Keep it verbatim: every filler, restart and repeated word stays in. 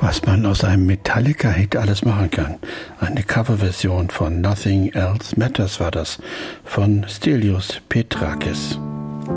Was man aus einem Metallica-Hit alles machen kann. Eine Coverversion von Nothing Else Matters war das, von Stelios Petrakis.